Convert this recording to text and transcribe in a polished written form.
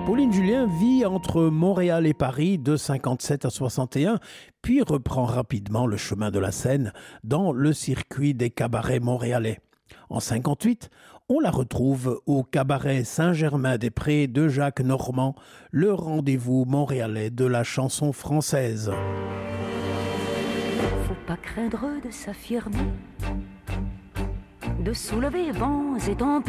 Pauline Julien vit entre Montréal et Paris de 57 à 61, puis reprend rapidement le chemin de la scène dans le circuit des cabarets montréalais. En 58, on la retrouve au cabaret Saint-Germain-des-Prés de Jacques Normand, le rendez-vous montréalais de la chanson française. Faut pas craindre de s'affirmer, de soulever vents et tempêtes.